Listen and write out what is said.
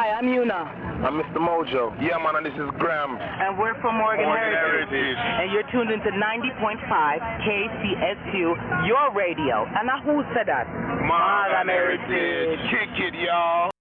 Hi, I'm Yuna. I'm Mr. Mojo. Yeah, man, and this is Graham. And we're from Morgan Heritage. And you're tuned into 90.5 KCSU, your radio. And now who said that? Morgan Heritage. Kick it, y'all.